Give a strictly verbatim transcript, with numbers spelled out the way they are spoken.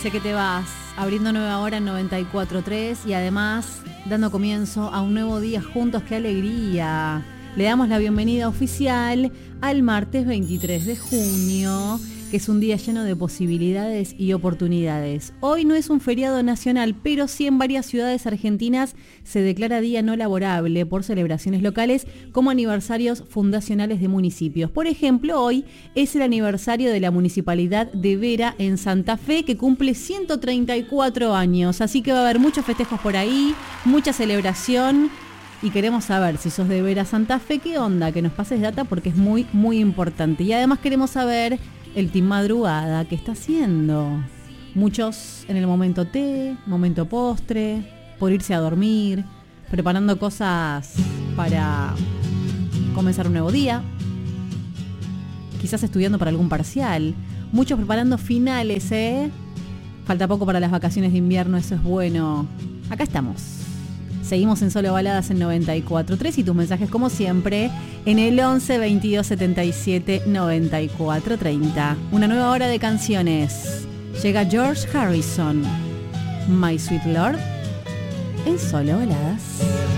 Sé que te vas, abriendo nueva hora en noventa y cuatro punto tres y además dando comienzo a un nuevo día juntos. ¡Qué alegría! Le damos la bienvenida oficial al martes veintitrés de junio, que es un día lleno de posibilidades y oportunidades. Hoy no es un feriado nacional, pero sí en varias ciudades argentinas se declara día no laborable por celebraciones locales como aniversarios fundacionales de municipios. Por ejemplo, hoy es el aniversario de la Municipalidad de Vera en Santa Fe, que cumple ciento treinta y cuatro años. Así que va a haber muchos festejos por ahí, mucha celebración. Y queremos saber si sos de Vera Santa Fe, qué onda, que nos pases data porque es muy, muy importante. Y además queremos saber el team madrugada, ¿qué está haciendo? Muchos en el momento té, momento postre, por irse a dormir, preparando cosas para comenzar un nuevo día. Quizás estudiando para algún parcial. Muchos preparando finales, ¿eh? Falta poco para las vacaciones de invierno, eso es bueno. Acá estamos. Seguimos en Solo Baladas en noventa y cuatro punto tres y tus mensajes como siempre en el once veintidós setenta y siete noventa y cuatro treinta. Una nueva hora de canciones. Llega George Harrison, My Sweet Lord, en Solo Baladas.